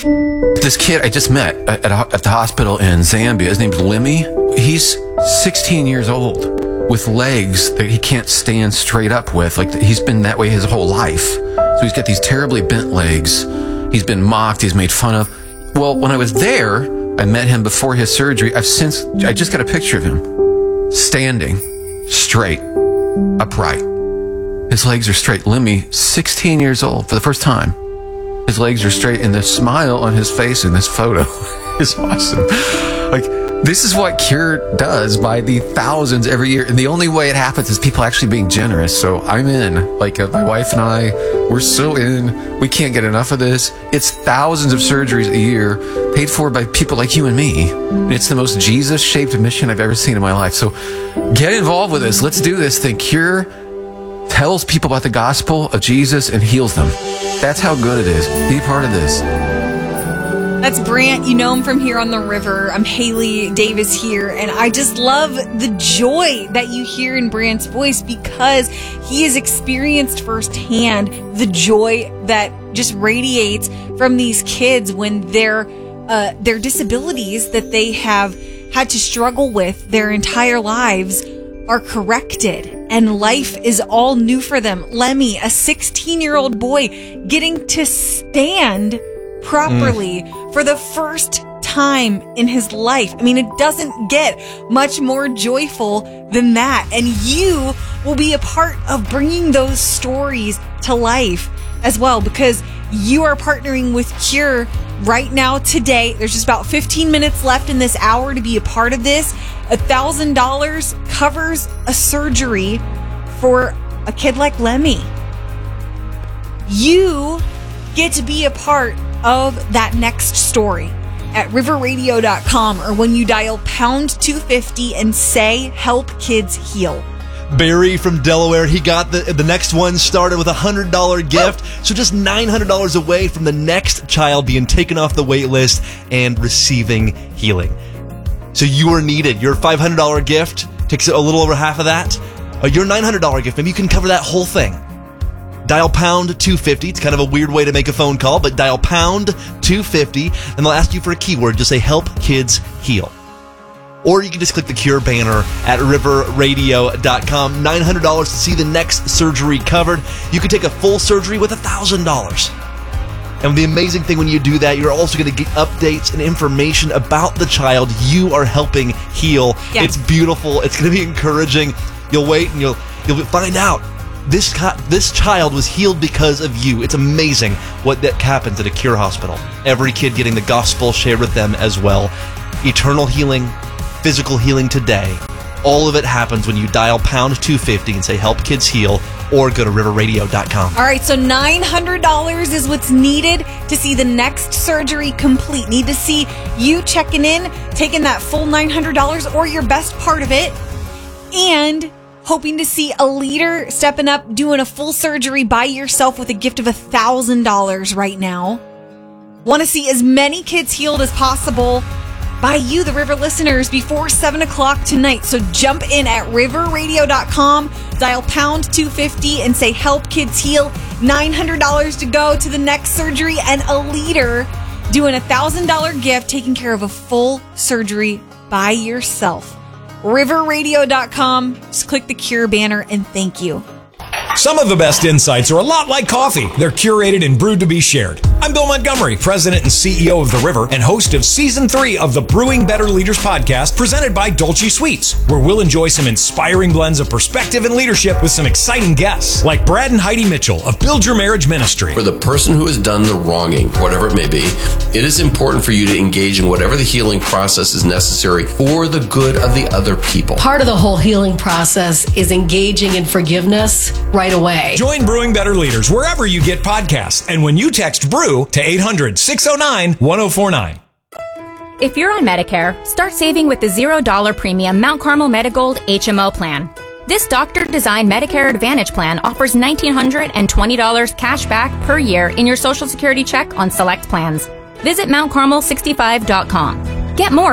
This kid I just met at the hospital in Zambia, his name's Lemmy. He's 16 years old with legs that he can't stand straight up with. Like, he's been that way his whole life. So he's got these terribly bent legs. He's been mocked. He's made fun of. Well, when I was there, I met him before his surgery. I just got a picture of him standing straight, upright. His legs are straight. Lemmy, 16 years old for the first time. His legs are straight, and the smile on his face in this photo is awesome. Like, this is what Cure does by the thousands every year. And the only way it happens is people actually being generous. So I'm in. Like, my wife and I, we're so in. We can't get enough of this. It's thousands of surgeries a year paid for by people like you and me. And it's the most Jesus-shaped mission I've ever seen in my life. So get involved with this. Let's do this thing. Cure tells people about the gospel of Jesus and heals them. That's how good it is. Be part of this. That's Brant. You know him from here on the river. I'm Haley Davis here, and I just love the joy that you hear in Brant's voice because he has experienced firsthand the joy that just radiates from these kids when their disabilities that they have had to struggle with their entire lives are corrected and life is all new for them. Lemmy, a 16-year-old boy, getting to stand properly for the first time in his life. I mean, it doesn't get much more joyful than that. And you will be a part of bringing those stories to life as well, because you are partnering with Cure right now today. There's just about 15 minutes left in this hour to be a part of this. $1,000 covers a surgery for a kid like Lemmy. You get to be a part of that next story at riverradio.com or when you dial pound 250 and say help kids heal. Barry from Delaware, he got the next one started with a $100 gift. So just $900 away from the next child being taken off the wait list and receiving healing. So you are needed. Your $500 gift takes a little over half of that. Your $900 gift, maybe you can cover that whole thing. Dial pound 250. It's kind of a weird way to make a phone call, but dial pound 250 and they'll ask you for a keyword. Just say help kids heal. Or you can just click the Cure banner at riverradio.com. $900 to see the next surgery covered. You can take a full surgery with $1,000. And the amazing thing when you do that, you're also going to get updates and information about the child you are helping heal. Yeah. It's beautiful. It's going to be encouraging. You'll wait and you'll find out this child was healed because of you. It's amazing what that happens at a Cure hospital. Every kid getting the gospel shared with them as well. Eternal healing, physical healing today. All of it happens when you dial pound 250 and say help kids heal, or go to riverradio.com. All right, so $900 is what's needed to see the next surgery complete. Need to see you checking in, taking that full $900 or your best part of it, and hoping to see a leader stepping up, doing a full surgery by yourself with a gift of $1,000 right now. Want to see as many kids healed as possible by you, the River listeners, before 7 o'clock tonight. So jump in at riverradio.com, dial pound 250 and say help kids heal. $900 to go to the next surgery, and a leader doing a $1,000 gift, taking care of a full surgery by yourself. riverradio.com, just click the Cure banner and thank you. Some of the best insights are a lot like coffee. They're curated and brewed to be shared. I'm Bill Montgomery, President and CEO of The River and host of Season 3 of the Brewing Better Leaders podcast, presented by Dolce Sweets, where we'll enjoy some inspiring blends of perspective and leadership with some exciting guests, like Brad and Heidi Mitchell of Build Your Marriage Ministry. For the person who has done the wronging, whatever it may be, it is important for you to engage in whatever the healing process is necessary for the good of the other people. Part of the whole healing process is engaging in forgiveness right away. Join Brewing Better Leaders wherever you get podcasts, and when you text BREW to 800-609-1049. If you're on Medicare, start saving with the $0 premium Mount Carmel Medigold HMO plan. This doctor-designed Medicare Advantage plan offers $1,920 cash back per year in your Social Security check on select plans. Visit mountcarmel65.com. Get more